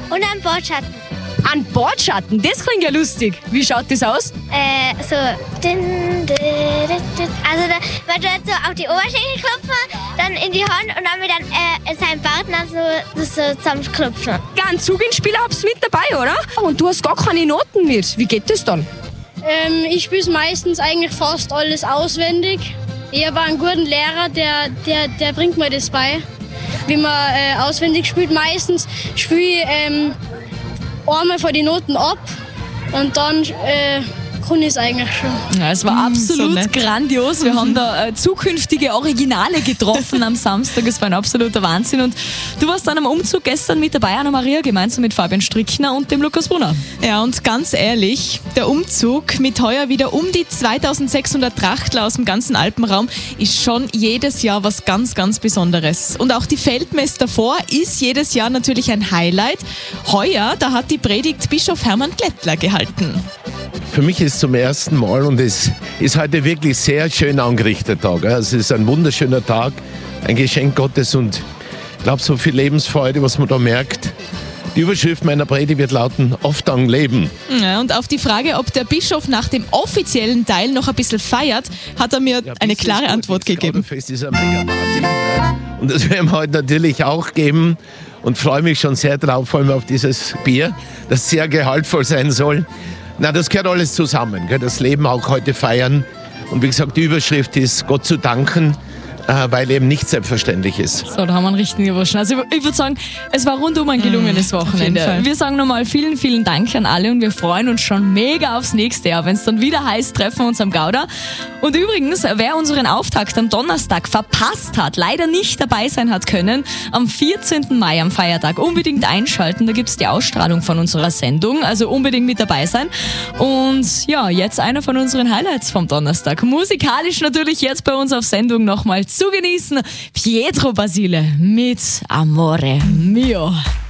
Und einen Bordschatten. Ein Bordschatten, das klingt ja lustig. Wie schaut das aus? So. Also, weil du halt so auf die Oberschenkel klopfen, dann in die Hand und dann mit seinem Partner so zusammenklopfen. Ein Zugenspieler hab's mit dabei, oder? Und du hast gar keine Noten mit. Wie geht das dann? Ich spiele meistens eigentlich fast alles auswendig. Ich habe einen guten Lehrer, der bringt mir das bei, wie man auswendig spielt. Meistens spiele ich einmal von den Noten ab und dann kann ich es eigentlich schon. Ja, es war absolut so grandios. Wir haben da zukünftige Originale getroffen am Samstag. Es war ein absoluter Wahnsinn. Und du warst dann am Umzug gestern mit dabei, Anna-Maria, gemeinsam mit Fabian Strickner und dem Lukas Brunner. Ja, und ganz ehrlich, der Umzug mit heuer wieder um die 2600 Trachtler aus dem ganzen Alpenraum ist schon jedes Jahr was ganz, ganz Besonderes. Und auch die Feldmesse davor ist jedes Jahr natürlich ein Highlight. Heuer, da hat die Predigt Bischof Hermann Glättler gehalten. Für mich ist es zum ersten Mal und es ist heute wirklich sehr schön angerichtet Tag. Es ist ein wunderschöner Tag, ein Geschenk Gottes und ich glaube, so viel Lebensfreude, was man da merkt. Die Überschrift meiner Predigt wird lauten, oft am Leben. Ja, und auf die Frage, ob der Bischof nach dem offiziellen Teil noch ein bisschen feiert, hat er mir eine klare Antwort gegeben. Das Fest ist eine Mega-Party, und das werden wir heute natürlich auch geben und freue mich schon sehr drauf, vor allem auf dieses Bier, das sehr gehaltvoll sein soll. Na, das gehört alles zusammen, das Leben auch heute feiern. Und wie gesagt, die Überschrift ist Gott zu danken, weil eben nicht selbstverständlich ist. So, da haben wir einen richtigen Überraschung. Also ich würde sagen, es war rundum ein gelungenes Wochenende. Wir sagen nochmal vielen, vielen Dank an alle und wir freuen uns schon mega aufs nächste Jahr, wenn es dann wieder heißt, treffen wir uns am Gauda. Und übrigens, wer unseren Auftakt am Donnerstag verpasst hat, leider nicht dabei sein hat können, am 14. Mai am Feiertag unbedingt einschalten, da gibt es die Ausstrahlung von unserer Sendung, also unbedingt mit dabei sein. Und ja, jetzt einer von unseren Highlights vom Donnerstag. Musikalisch natürlich jetzt bei uns auf Sendung nochmal zu genießen. Pietro Basile mit Amore Mio.